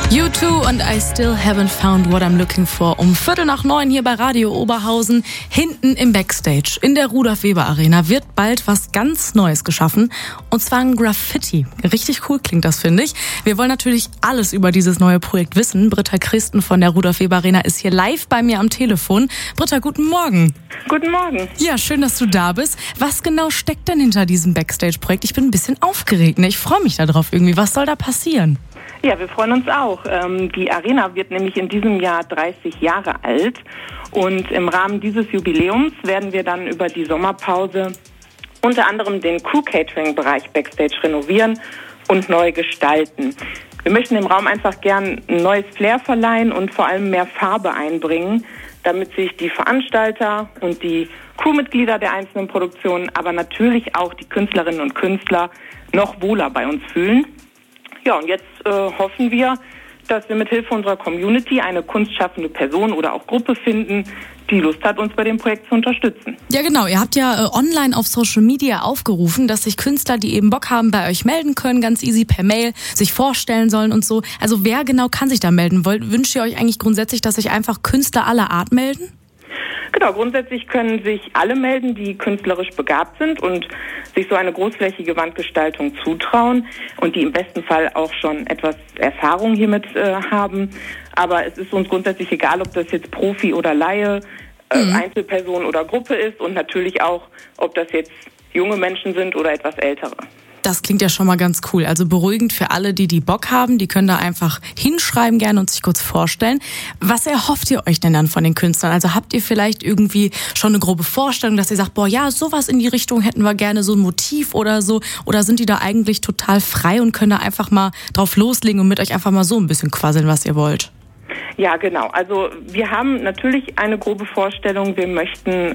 U2 und I Still Haven't Found What I'm Looking For. Um 8:45 hier bei Radio Oberhausen, hinten im Backstage in der Rudolf-Weber-Arena wird bald was ganz Neues geschaffen. Und zwar ein Graffiti. Richtig cool klingt das, finde ich. Wir wollen natürlich alles über dieses neue Projekt wissen. Britta Christen von der Rudolf-Weber-Arena ist hier live bei mir am Telefon. Britta, guten Morgen. Guten Morgen. Ja, schön, dass du da bist. Was genau steckt denn hinter diesem Backstage-Projekt? Ich bin ein bisschen aufgeregt, ne? Ich freue mich darauf irgendwie. Was soll da passieren? Ja, wir freuen uns auch. Die Arena wird nämlich in diesem Jahr 30 Jahre alt und im Rahmen dieses Jubiläums werden wir dann über die Sommerpause unter anderem den Crew-Catering-Bereich Backstage renovieren und neu gestalten. Wir möchten dem Raum einfach gern ein neues Flair verleihen und vor allem mehr Farbe einbringen, damit sich die Veranstalter und die Crewmitglieder der einzelnen Produktionen, aber natürlich auch die Künstlerinnen und Künstler noch wohler bei uns fühlen. Ja, und jetzt hoffen wir, dass wir mit Hilfe unserer Community eine kunstschaffende Person oder auch Gruppe finden, die Lust hat, uns bei dem Projekt zu unterstützen. Ja, genau. Ihr habt ja online auf Social Media aufgerufen, dass sich Künstler, die eben Bock haben, bei euch melden können, ganz easy per Mail, sich vorstellen sollen und so. Also wer genau kann sich da melden? Wünscht ihr euch eigentlich grundsätzlich, dass sich einfach Künstler aller Art melden? Genau, grundsätzlich können sich alle melden, die künstlerisch begabt sind und sich so eine großflächige Wandgestaltung zutrauen und die im besten Fall auch schon etwas Erfahrung hiermit haben. Aber es ist uns grundsätzlich egal, ob das jetzt Profi oder Laie, Einzelperson oder Gruppe ist und natürlich auch, ob das jetzt junge Menschen sind oder etwas ältere. Das klingt ja schon mal ganz cool. Also beruhigend für alle, die Bock haben. Die können da einfach hinschreiben gerne und sich kurz vorstellen. Was erhofft ihr euch denn dann von den Künstlern? Also habt ihr vielleicht irgendwie schon eine grobe Vorstellung, dass ihr sagt, boah, ja, sowas in die Richtung hätten wir gerne, so ein Motiv oder so? Oder sind die da eigentlich total frei und können da einfach mal drauf loslegen und mit euch einfach mal so ein bisschen quasseln, was ihr wollt? Ja, genau. Also wir haben natürlich eine grobe Vorstellung. Wir möchten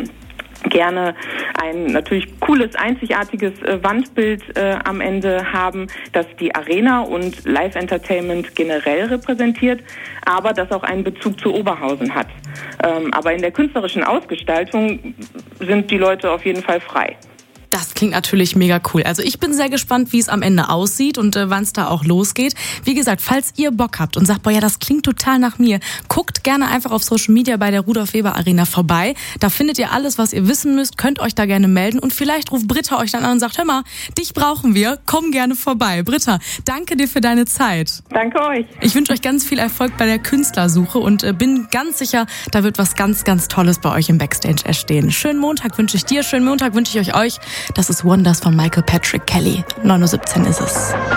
gerne ein natürlich cooles, einzigartiges Wandbild am Ende haben, das die Arena und Live-Entertainment generell repräsentiert, aber das auch einen Bezug zu Oberhausen hat. Aber in der künstlerischen Ausgestaltung sind die Leute auf jeden Fall frei. Das klingt natürlich mega cool. Also ich bin sehr gespannt, wie es am Ende aussieht und wann es da auch losgeht. Wie gesagt, falls ihr Bock habt und sagt, boah, ja, das klingt total nach mir, guckt gerne einfach auf Social Media bei der Rudolf-Weber-Arena vorbei. Da findet ihr alles, was ihr wissen müsst, könnt euch da gerne melden und vielleicht ruft Britta euch dann an und sagt, hör mal, dich brauchen wir, komm gerne vorbei. Britta, danke dir für deine Zeit. Danke euch. Ich wünsche euch ganz viel Erfolg bei der Künstlersuche und bin ganz sicher, da wird was ganz, ganz Tolles bei euch im Backstage entstehen. Schönen Montag wünsche ich dir, schönen Montag wünsche ich euch. Das ist Wonders von Michael Patrick Kelly. 9:17 Uhr ist es.